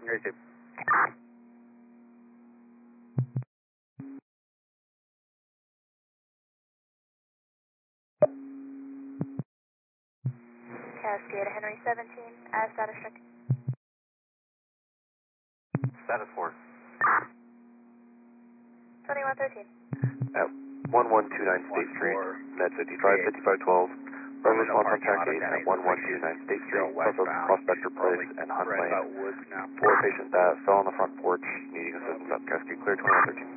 Received. Cascade Henry 17, status check. Status 4. 2113. At 1129 State Street, net 55, 5512. Road response on track 8 at 1129 State Street, south of Prospector Place and Hunt Lane. 4 patients that fell on the front porch, needing assistance up Cascade Clear 2113.